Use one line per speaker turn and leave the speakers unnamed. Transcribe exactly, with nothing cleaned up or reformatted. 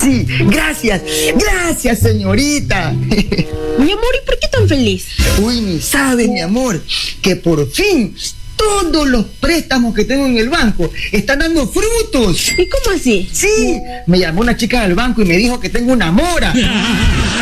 sí, gracias, gracias, señorita.
Mi amor, ¿y por qué tan feliz?
Uy, ni sabe, mi amor, que por fin todos los préstamos que tengo en el banco están dando frutos.
¿Y cómo así?
Sí, me llamó una chica del banco y me dijo que tengo una mora.